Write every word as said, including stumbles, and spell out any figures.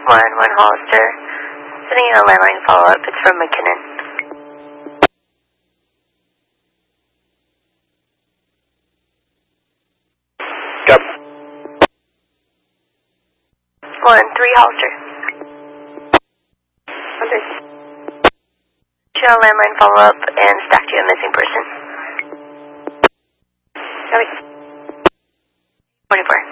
one, one Hollister. Sending you a landline follow-up. It's from McKinnon. Yep. One, three Hollister. Okay. Show landline follow-up and stack to a missing person. Copy. forty-four.